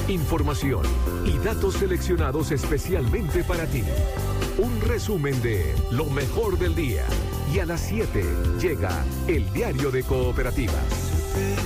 información y datos seleccionados especialmente para ti. Un resumen de lo mejor del día. Y a las 7 llega el Diario de Cooperativas.